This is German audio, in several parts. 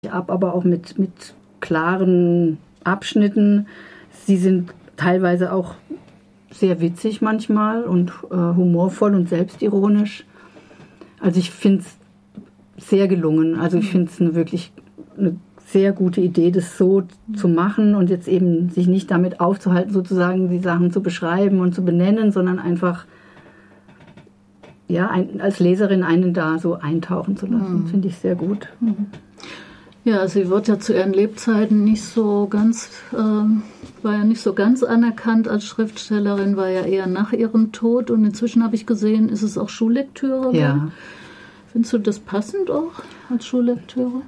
ab, aber auch mit klaren Abschnitten. Sie sind teilweise auch sehr witzig manchmal und humorvoll und selbstironisch. Also ich finde es sehr gelungen. Also ich finde es wirklich eine sehr gute Idee, das so zu machen und jetzt eben sich nicht damit aufzuhalten, sozusagen die Sachen zu beschreiben und zu benennen, sondern einfach als Leserin einen da so eintauchen zu lassen. Finde ich sehr gut. Ja, sie wird ja zu ihren Lebzeiten war ja nicht so ganz anerkannt als Schriftstellerin, war ja eher nach ihrem Tod und inzwischen habe ich gesehen, ist es auch Schullektüre. Ja. Findest du das passend auch als Schullektüre?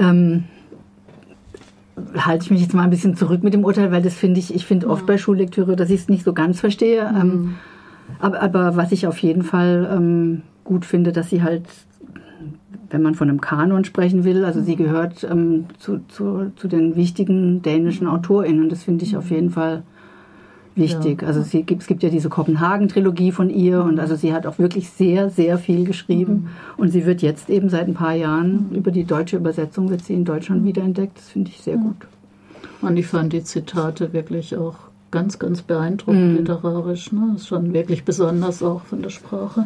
Halte ich mich jetzt mal ein bisschen zurück mit dem Urteil, weil ich finde oft bei Schullektüre, dass ich es nicht so ganz verstehe. Aber was ich auf jeden Fall gut finde, dass sie halt, wenn man von einem Kanon sprechen will, also sie gehört zu den wichtigen dänischen AutorInnen. Das finde ich auf jeden Fall wichtig. Ja. Also es gibt ja diese Kopenhagen-Trilogie von ihr und also sie hat auch wirklich sehr, sehr viel geschrieben. Und sie wird jetzt eben seit ein paar Jahren über die deutsche Übersetzung wird sie in Deutschland wiederentdeckt. Das finde ich sehr gut. Und ich fand die Zitate wirklich auch ganz, ganz beeindruckend literarisch. Ne? Das ist schon wirklich besonders auch von der Sprache.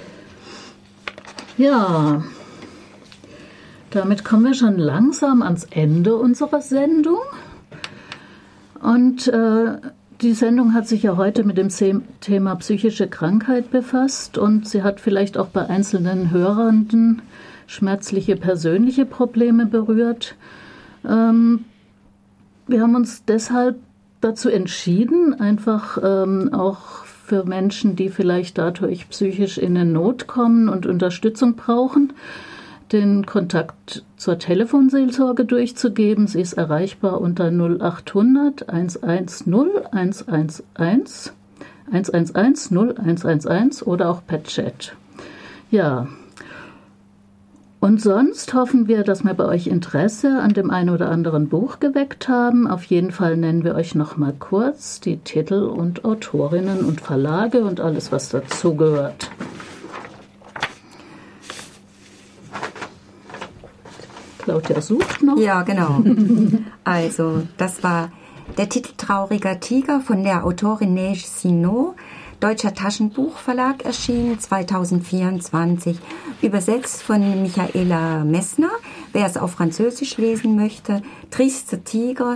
Ja, damit kommen wir schon langsam ans Ende unserer Sendung. Und die Sendung hat sich ja heute mit dem Thema psychische Krankheit befasst und sie hat vielleicht auch bei einzelnen Hörenden schmerzliche persönliche Probleme berührt. Wir haben uns deshalb dazu entschieden, einfach auch für Menschen, die vielleicht dadurch psychisch in eine Not kommen und Unterstützung brauchen, den Kontakt zur Telefonseelsorge durchzugeben. Sie ist erreichbar unter 0800 110 111 111 0111 oder auch per Chat. Ja, und sonst hoffen wir, dass wir bei euch Interesse an dem einen oder anderen Buch geweckt haben. Auf jeden Fall nennen wir euch noch mal kurz die Titel und Autorinnen und Verlage und alles, was dazugehört. Claudia sucht noch. Ja, genau. Also, das war der Titel Trauriger Tiger von der Autorin Neige Sinaud, Deutscher Taschenbuchverlag, erschienen 2024, übersetzt von Michaela Messner, wer es auf Französisch lesen möchte. Triste Tigre,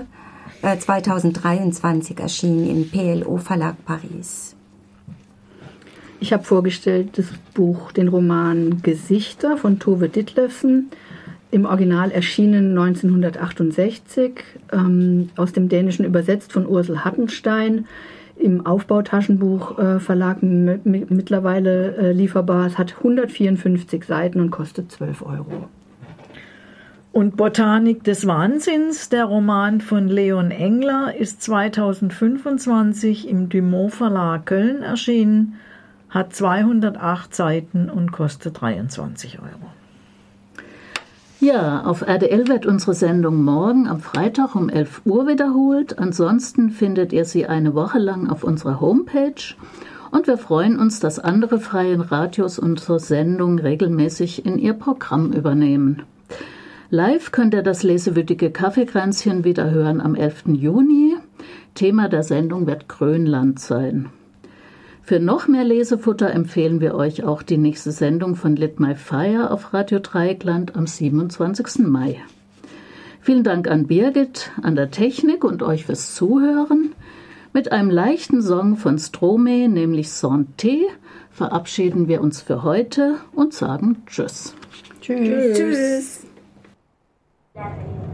2023 erschienen im PLO Verlag Paris. Ich habe vorgestellt das Buch, den Roman Gesichter von Tove Ditlevsen, im Original erschienen 1968, aus dem Dänischen übersetzt von Ursel Hattenstein, im Aufbautaschenbuchverlag mittlerweile lieferbar. Es hat 154 Seiten und kostet 12 €. Und Botanik des Wahnsinns, der Roman von Leon Engler, ist 2025 im Dumont Verlag Köln erschienen, hat 208 Seiten und kostet 23 €. Ja, auf RDL wird unsere Sendung morgen am Freitag um 11 Uhr wiederholt. Ansonsten findet ihr sie eine Woche lang auf unserer Homepage. Und wir freuen uns, dass andere freie Radios unsere Sendung regelmäßig in ihr Programm übernehmen. Live könnt ihr das lesewütige Kaffeekränzchen wieder hören am 11. Juni. Thema der Sendung wird Grönland sein. Für noch mehr Lesefutter empfehlen wir euch auch die nächste Sendung von Lit My Fire auf Radio Dreieckland am 27. Mai. Vielen Dank an Birgit, an der Technik und euch fürs Zuhören. Mit einem leichten Song von Stromae, nämlich Santé, verabschieden wir uns für heute und sagen Tschüss. Tschüss. Tschüss.